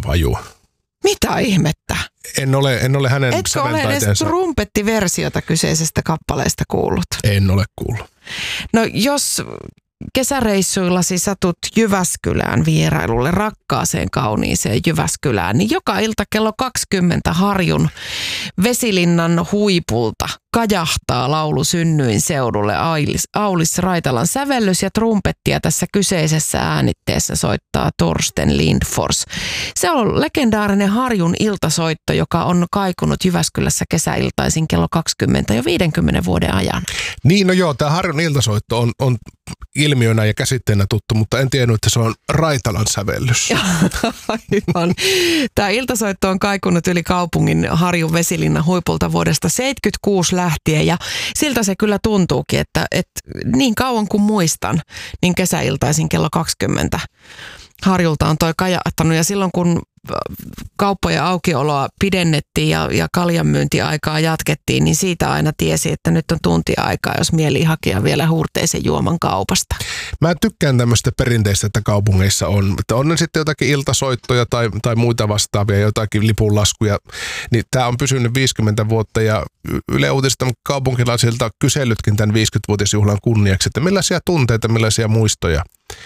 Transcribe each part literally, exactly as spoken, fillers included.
hajua. Mitä ihmettä? En ole, en ole hänen Etkö ole edes trumpettiversiota kyseisestä kappaleesta kuullut? En ole kuullut. No jos kesäreissuillasi satut Jyväskylään vierailulle, rakkaaseen kauniiseen Jyväskylään, niin joka ilta kello kaksikymmentä Harjun Vesilinnan huipulta kajahtaa laulu Synnyin seudulle Aulis, Aulis Raitalan sävellys ja trumpettia tässä kyseisessä äänitteessä soittaa Torsten Lindfors. Se on legendaarinen Harjun iltasoitto, joka on kaikunut Jyväskylässä kesäiltaisin kello kaksikymmentä jo viidenkymmenen vuoden ajan. Niin, no joo, tämä Harjun iltasoitto on, on ilmiönä ja käsitteenä tuttu, mutta en tiennyt, että se on Raitalan sävellys. Aivan. Tämä iltasoitto on kaikunut yli kaupungin Harjun Vesilinnan huipulta vuodesta seitsemänkymmentäkuusi lähtien ja siltä se kyllä tuntuukin, että, että niin kauan kuin muistan, niin kesäiltaisin kello kaksikymmentä Harjulta on toi kajahtanut ja silloin kun kauppojen aukioloa pidennettiin ja, ja kaljanmyyntiaikaa jatkettiin, niin siitä aina tiesi, että nyt on tuntia aikaa, jos mieli hakea vielä huurteisen juoman kaupasta. Mä tykkään tämmöistä perinteistä, että kaupungeissa on. Että on ne sitten jotakin iltasoittoja tai, tai muita vastaavia, jotakin lipunlaskuja. Niin tää on pysynyt viisikymmentä vuotta ja Yle Uutisista kaupunkilaisilta kyselytkin tämän viisikymmenvuotisjuhlan kunniaksi, että millaisia tunteita, millaisia muistoja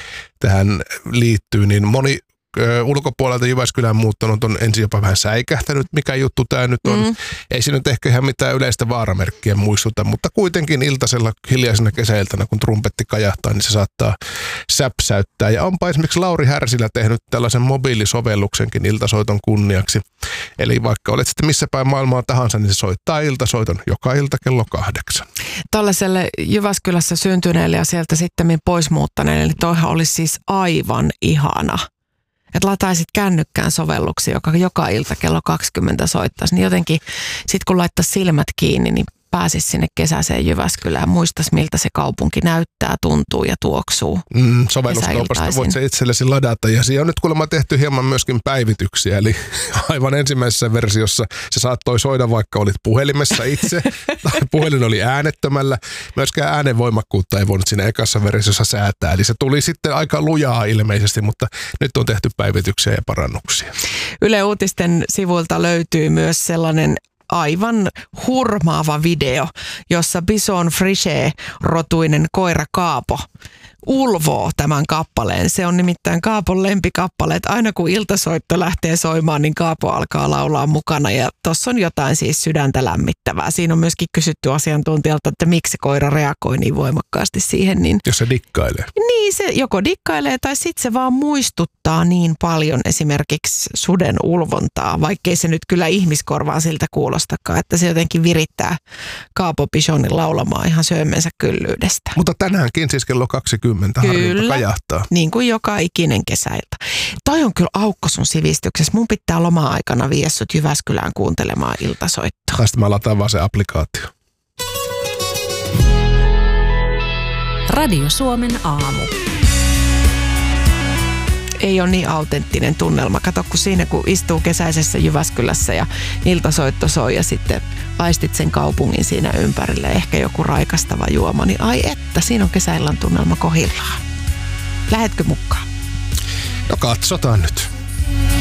tähän liittyy, niin moni Ö, ulkopuolelta Jyväskylään muuttanut on ensin jopa vähän säikähtänyt, mikä juttu tämä nyt on. Mm. Ei se nyt ehkä ihan mitään yleistä vaaramerkkiä muistuta, mutta kuitenkin iltasella hiljaisena kesäiltana, kun trumpetti kajahtaa, niin se saattaa säpsäyttää. Ja onpa esimerkiksi Lauri Härsilä tehnyt tällaisen mobiilisovelluksenkin iltasoiton kunniaksi. Eli vaikka olet sitten missä päin maailmaa tahansa, niin se soittaa iltasoiton joka ilta kello kahdeksan. Tällaiselle Jyväskylässä syntyneelle ja sieltä sitten pois muuttaneelle, niin toihan olisi siis aivan ihana. Että lataisit kännykkään sovelluksia, joka joka ilta kello kaksikymmentä soittaisi, niin jotenkin sitten kun laittaisi silmät kiinni, niin pääsisi sinne kesäiseen Jyväskylään. Muistaisi, miltä se kaupunki näyttää, tuntuu ja tuoksuu. Mm, sovelluskaupasta voit se itsellesi ladata. Ja siinä on nyt kuulemma tehty hieman myöskin päivityksiä. Eli aivan ensimmäisessä versiossa se saattoi soida, vaikka olit puhelimessa itse. Tai puhelin oli äänettömällä. Myöskään äänenvoimakkuutta ei voinut siinä ekassa versiossa säätää. Eli se tuli sitten aika lujaa ilmeisesti, mutta nyt on tehty päivityksiä ja parannuksia. Yle Uutisten sivuilta löytyy myös sellainen aivan hurmaava video, jossa Bison Frichet-rotuinen koira Kaapo ulvoo tämän kappaleen. Se on nimittäin Kaapon lempikappale, että aina kun iltasoitto lähtee soimaan, niin Kaapo alkaa laulaa mukana ja tuossa on jotain siis sydäntä lämmittävää. Siinä on myöskin kysytty asiantuntijalta, että miksi koira reagoi niin voimakkaasti siihen. Niin, jos se dikkailee. Niin, se joko dikkailee tai sitten se vaan muistuttaa niin paljon esimerkiksi suden ulvontaa, vaikkei se nyt kyllä ihmiskorvaan siltä kuulostakaan, että se jotenkin virittää Kaapo Bisonin laulamaan ihan syömensä kyllyydestä. Mutta tänäänkin siis kello kaksikymmentä Harjulta kajahtaa. Niin kuin joka ikinen kesäilta. Toi on kyllä aukko sun sivistyksessä. Mun pitää loma-aikana viedä sut Jyväskylään kuuntelemaan iltasoittoa. Tästä mä lataan vaan se applikaatio. Radio Suomen aamu. Ei ole niin autenttinen tunnelma. Kato, kun siinä kun istuu kesäisessä Jyväskylässä ja iltasoitto soi ja sitten aistit sen kaupungin siinä ympärille, ehkä joku raikastava juoma, niin ai että, siinä on kesäillan tunnelma kohillaan. Lähetkö mukaan? No katsotaan nyt.